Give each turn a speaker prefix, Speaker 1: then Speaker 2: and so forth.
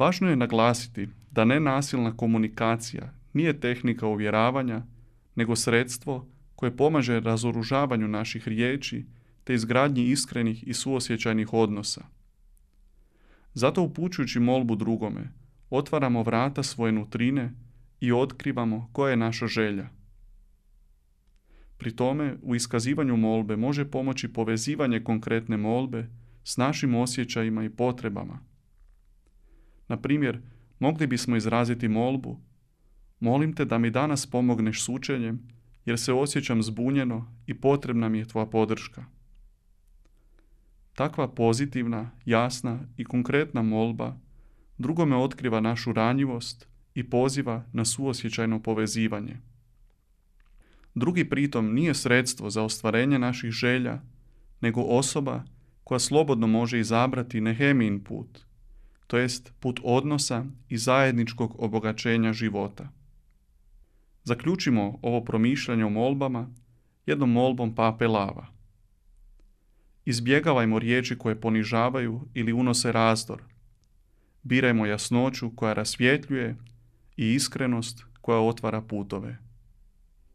Speaker 1: Važno je naglasiti da nenasilna komunikacija nije tehnika uvjeravanja, nego sredstvo koje pomaže razoružavanju naših riječi te izgradnji iskrenih i suosjećajnih odnosa. Zato upućujući molbu drugome, otvaramo vrata svoje nutrine i otkrivamo koja je naša želja. Pri tome, u iskazivanju molbe može pomoći povezivanje konkretne molbe s našim osjećajima i potrebama. Na primjer, mogli bismo izraziti molbu: molim te da mi danas pomogneš s učenjem, jer se osjećam zbunjeno i potrebna mi je tvoja podrška. Takva pozitivna, jasna i konkretna molba drugome otkriva našu ranjivost i poziva na suosjećajno povezivanje. Drugi pritom nije sredstvo za ostvarenje naših želja, nego osoba koja slobodno može izabrati Nehemijin put, to jest put odnosa i zajedničkog obogaćenja života. Zaključimo ovo promišljanje o molbama jednom molbom Pape Lava. Izbjegavajmo riječi koje ponižavaju ili unose razdor. Birajmo jasnoću koja rasvjetljuje i iskrenost koja otvara putove.